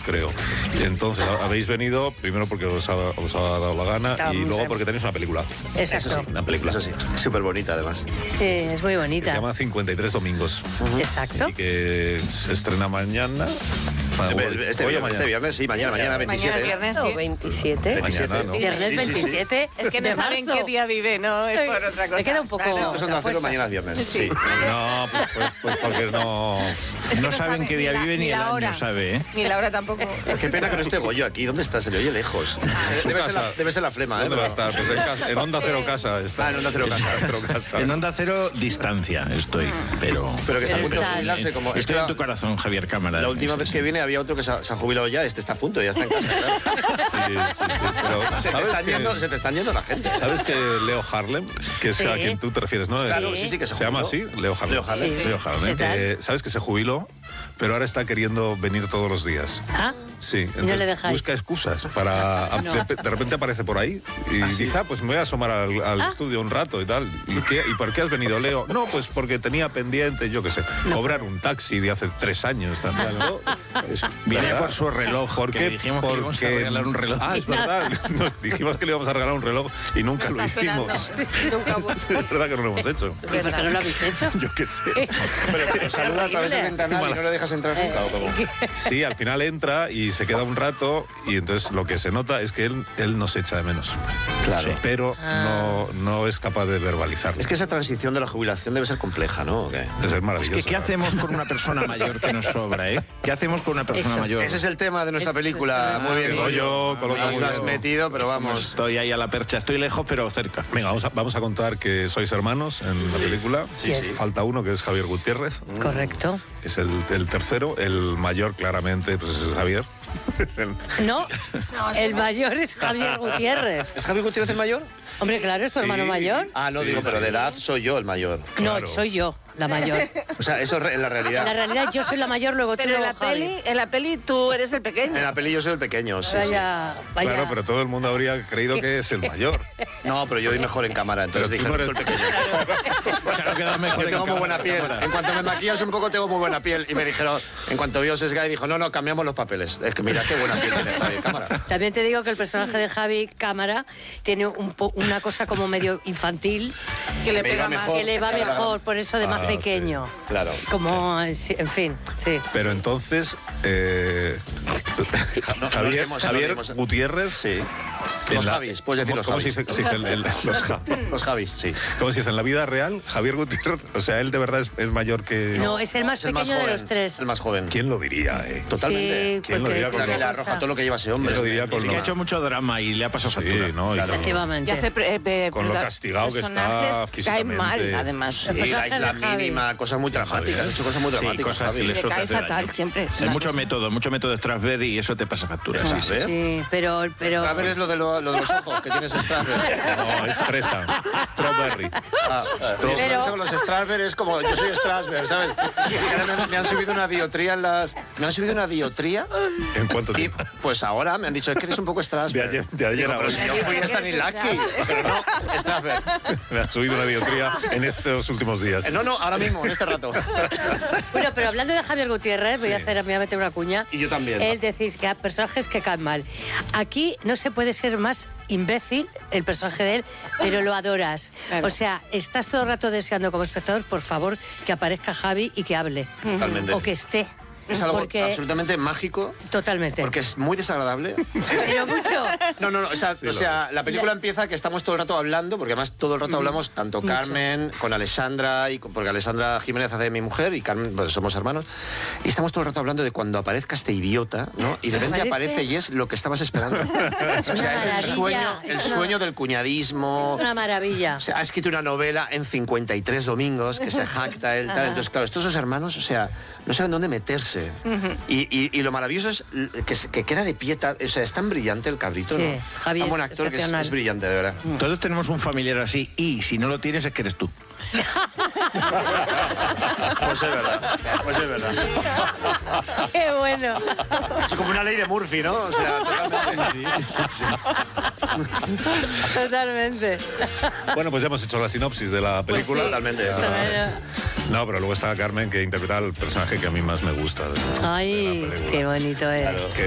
creo. Entonces, habéis venido primero porque os ha dado la gana y luego porque tenéis una película. Exacto. Eso sí, una película. Eso sí, súper bonita además. Sí, es muy Que bonita. se llama 53 domingos. Exacto. Y que se estrena mañana. Este viernes, sí, mañana 27. Mañana viernes, sí. 27. Mañana, ¿no? Viernes Sí, sí, sí. 27. Es que no de saben marzo. qué día vive, no es por otra cosa. Me queda un poco... Claro. Esto es Onda Cero, mañana es viernes. Sí. No, pues porque no... No saben qué día vive ni el la hora. año, sabe, ¿eh? Ni la hora tampoco. Qué pena que no esté Goyo aquí. ¿Dónde está? Se le oye lejos. Debe ser la flema, ¿eh? ¿Dónde va a estar? Pues en Onda Cero Casa está. En Onda Cero Casa. En Onda Cero, distancia estoy, pero Pero que está a Pero punto de está- jubilarse. Como estoy en tu corazón, Javier Cámara. La última vez que viene había otro que se ha jubilado ya. Este está a punto, ya está en casa. Claro. Sí. Pero Se te están yendo la gente. ¿sabes que Leo Harlem, que es Sí. a quien tú te refieres, no? Claro, sí, que ¿Se llama así? Leo Harlem. Leo Harlem. Sí. Leo Harlem. ¿Qué tal? ¿Sabes que se jubiló? Pero ahora está queriendo venir todos los días. Ah, Sí, no entonces le dejáis. busca excusas para... No. De repente aparece por ahí y dice, pues me voy a asomar al estudio un rato y tal. ¿Y por qué has venido, Leo? No, pues porque tenía pendiente, yo qué sé, cobrar un taxi de hace 3 años. Tal. No, viene ¿verdad? por su reloj. ¿Por que qué? dijimos que íbamos a Porque- regalar un reloj. Ah, es verdad. Nos dijimos que le íbamos a regalar un reloj y nunca lo Está hicimos. esperando. Nunca. Es verdad que no lo hemos hecho. ¿por qué no lo habéis hecho? Yo qué sé. Pero saluda a través del ventanal y no le dejas entrar nunca. ¿O cómo? Sí, al final entra y se queda un rato y entonces lo que se nota es que él nos echa de menos. Claro. Sí, pero no es capaz de verbalizarlo. Es que esa transición de la jubilación debe ser compleja, ¿no? ¿O qué? Es maravilloso. ¿Qué hacemos con una persona mayor que nos sobra, eh? ¿Qué hacemos con una persona Eso. mayor? Ese es el tema de nuestra Eso, película. eso, Muy bien, eso. Goyo. Coloca Nos muy la has bien. metido, pero vamos. Estoy ahí a la percha. Estoy lejos, pero cerca. Venga, vamos a contar que sois hermanos en la película. Sí, sí. Falta uno, que es Javier Gutiérrez, Correcto. que es el tercero. El mayor, claramente, pues es Javier. No, No, el mayor es Javier Gutiérrez. ¿Es Javier Gutiérrez el mayor? Hombre, claro, es tu Sí. hermano mayor. Ah, no Sí, digo, pero sí. de edad soy yo el mayor. Claro. No, soy yo la mayor. O sea, eso es en la En la realidad. realidad yo soy la mayor, luego tú, Pero en luego Javi. la peli tú eres el pequeño. En la peli yo soy el pequeño, sí, sí. Vaya. Claro, pero todo el mundo habría creído que es el mayor. No, pero yo voy mejor en cámara, entonces Pero dije, tú no tú el eres- pequeño. Claro, queda mejor Yo en tengo muy cámara, buena piel. cámara. En cuanto me maquillas un poco, tengo muy buena piel. Y me dijeron, en cuanto vio Sesgay, dijo, no, cambiamos los papeles. Es que mira qué buena piel tiene Javier Cámara. También te digo que el personaje de Javi Cámara tiene una cosa como medio infantil Que le Me iba pega más. mejor. que le va Claro. mejor, por eso de más Ah, pequeño. Claro. Como, sí, en fin, sí. Pero entonces, No, Javier, no Javier dimos. Gutiérrez... Sí. en Los la- Javis, puedes decir los ¿Cómo Javis. se dice Los Javis, sí. ¿Cómo se dice? En la vida real, Javier Gutiérrez, o sea, él de verdad es mayor que... No, es el más Es el pequeño más de joven, los tres. El más joven. ¿Quién lo diría, Totalmente. Sí, ¿Quién lo porque diría O con sea, que una le cosa- arroja todo lo que lleva ese hombre. Yo diría con Sí que ha hecho mucho drama y le ha pasado factura. Sí, ¿no? Y Claro. Efectivamente. Y hace Con lo castigado que está personajes caen físicamente. mal, además. Sí, El personaje la de Javi. mínima, cosas muy dramáticas. Ha hecho cosas muy Sí, dramáticas, cosas Javi. que le Le suelta cae hace fatal daño. siempre. Hay mucho método de Strasberg y eso te pasa factura. Eso Sí. es, ¿eh? Sí, pero... A ver, es lo de los ojos que tienes Strasberg. No, es fresa. Strawberry. Pero- Los Strasberg es como, yo soy Strasberg, ¿sabes? Y ahora me han subido una diotría en las... Me han subido una diotría ¿En cuánto y tiempo? pues ahora me han dicho que eres un poco Strasberg. De ayer Digo, a pero hoy. si yo fui Stanislavski, pero no, Strasberg. Me ha subido una diotría en estos últimos días. No, ahora mismo, en este rato. Bueno, pero hablando de Javier Gutiérrez, voy a Sí. meter una cuña. Y yo también. Él decís que hay personajes que caen mal. Aquí no se puede ser más imbécil el personaje de él, pero lo adoras. Claro. O sea, estás todo el rato deseando como espectador, por favor, que aparezca Javi y que hable. Totalmente. O que esté. Es algo Porque- absolutamente mágico, Totalmente. porque es muy desagradable. Pero mucho. No, o sea, la película empieza que estamos todo el rato hablando, porque además todo el rato hablamos, tanto Mucho. Carmen, con Alessandra, porque Alessandra Jiménez hace de mi mujer y Carmen, pues somos hermanos, y estamos todo el rato hablando de cuando aparezca este idiota, ¿no? Y de repente Aparece. aparece y es lo que estabas esperando. O sea, una es el maravilla, sueño, es una- sueño del cuñadismo. Una maravilla. O sea, ha escrito una novela en 53 domingos que se jacta él, tal. Entonces, claro, estos dos hermanos, o sea, no saben dónde meterse. Y lo maravilloso es que queda de pie, o sea, es tan brillante el cabrito, Sí, ¿no? Javi Tan buen es actor que excepcional. es brillante, de verdad. Todos tenemos un familiar así y si no lo tienes es que eres tú. Pues es verdad, pues es verdad. Qué bueno. Es como una ley de Murphy, ¿no? O sea, totalmente. Totalmente. Bueno, pues ya hemos hecho la sinopsis de la película. sí. Totalmente. Bueno. No, pero luego está Carmen, que interpreta el personaje que a mí más me gusta. de la Ay, película. qué bonito es. Que